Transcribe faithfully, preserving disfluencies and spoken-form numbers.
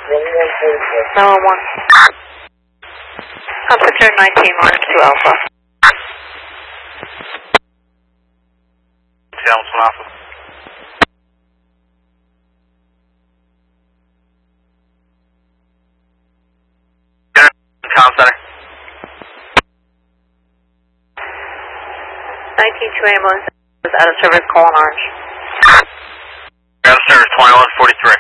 nine one one. I'm secure nineteen, line two Alpha. Hamilton Alpha. Com center. nineteen two ambulance is out of service, call on Orange. Out of service, twenty-one forty-three.